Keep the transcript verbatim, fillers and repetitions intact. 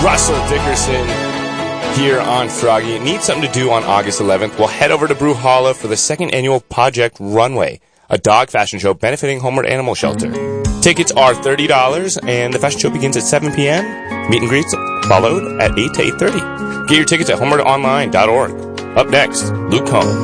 Russell Dickerson here on Froggy. Need something to do on August eleventh? Well, head over to Brewhalla for the second annual Project Runway, a dog fashion show benefiting Homeward Animal Shelter. Tickets are thirty dollars, and the fashion show begins at seven p.m. Meet and greets followed at eight to eight thirty. Get your tickets at homeward online dot org. Up next, Luke Combs.